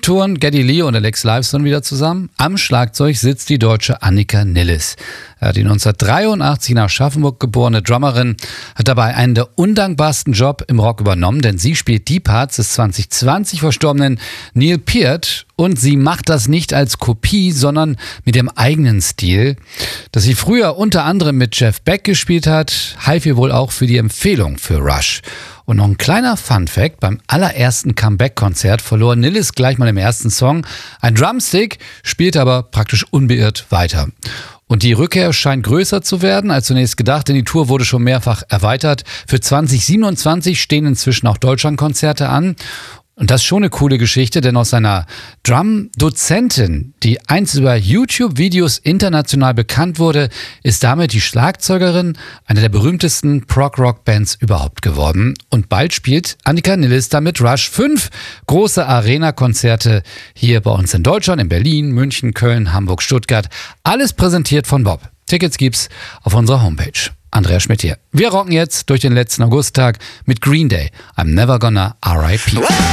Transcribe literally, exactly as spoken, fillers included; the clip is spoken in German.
touren Geddy Lee und Alex Lifeson wieder zusammen. Am Schlagzeug sitzt die Deutsche Annika Nilles. Die neunzehnhundertdreiundachtzig nach Aschaffenburg geborene Drummerin hat dabei einen der undankbarsten Job im Rock übernommen, denn sie spielt die Parts des zwanzig zwanzig verstorbenen Neil Peart und sie macht das nicht als Kopie, sondern mit ihrem eigenen Stil. Dass sie früher unter anderem mit Jeff Beck gespielt hat, half ihr wohl auch für die Empfehlung für Rush. Und noch ein kleiner Funfact: Beim allerersten Comeback-Konzert verlor Nilles gleich mal im ersten Song ein Drumstick, spielte aber praktisch unbeirrt weiter. Und die Rückkehr scheint größer zu werden als zunächst gedacht, denn die Tour wurde schon mehrfach erweitert. Für zwanzig siebenundzwanzig stehen inzwischen auch Deutschlandkonzerte an. Und das ist schon eine coole Geschichte, denn aus seiner Drum-Dozentin, die einst über YouTube-Videos international bekannt wurde, ist damit die Schlagzeugerin einer der berühmtesten Prog-Rock-Bands überhaupt geworden. Und bald spielt Annika Nilles damit Rush fünf große Arena-Konzerte hier bei uns in Deutschland, in Berlin, München, Köln, Hamburg, Stuttgart. Alles präsentiert von Bob. Tickets gibt's auf unserer Homepage. Andreas Schmidt hier. Wir rocken jetzt durch den letzten Augusttag mit Green Day. I'm never gonna R I P